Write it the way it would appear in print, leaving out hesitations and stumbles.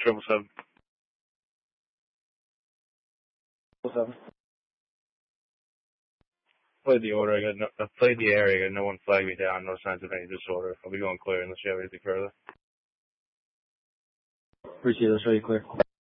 777. 7. Played the order. I played the area. No one flagged me down. No signs of any disorder. I'll be going clear unless you have anything further. Appreciate it. I'll show you clear.